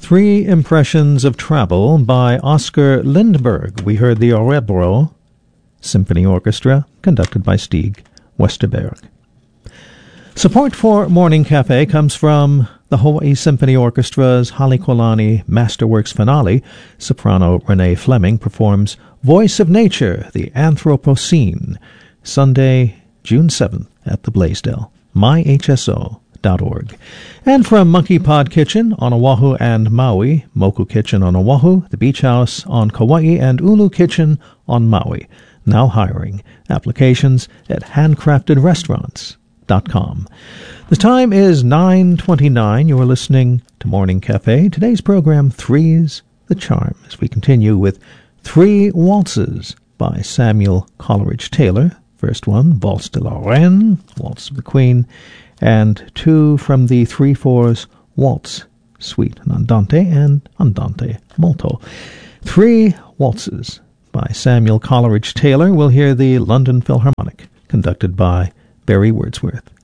Three Impressions of Travel by Oscar Lindberg. We heard the Orebro Symphony Orchestra, conducted by Stig Westerberg. Support for Morning Cafe comes from the Hawaii Symphony Orchestra's Halekulani Masterworks finale. Soprano Renee Fleming performs Voice of Nature, the Anthropocene, Sunday, June 7th at the Blaisdell. myhso.org. And from Monkey Pod Kitchen on Oahu and Maui, Moku Kitchen on Oahu, the Beach House on Kauai, and Ulu Kitchen on Maui. Now hiring. Applications at handcraftedrestaurants.com. The time is 9:29. You are listening to Morning Cafe. Today's program, Three's the Charm, as we continue with Three Waltzes by Samuel Coleridge Taylor. First one, Valse de la Reine, Waltz of the Queen, and two from the 3/4 Waltz Suite, an Andante and Andante Molto. Three Waltzes by Samuel Coleridge Taylor. We'll hear the London Philharmonic, conducted by Barry Wordsworth.